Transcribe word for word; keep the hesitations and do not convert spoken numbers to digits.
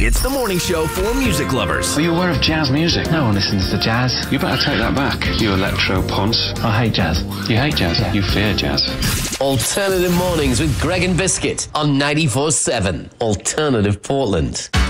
It's the morning show for music lovers. Are you aware of jazz music? No one listens to jazz. You better take that back, you electro ponce. I hate jazz. You hate jazz? Yeah. You fear jazz. Alternative Mornings with Greg and Biscuit on ninety-four seven Alternative Portland.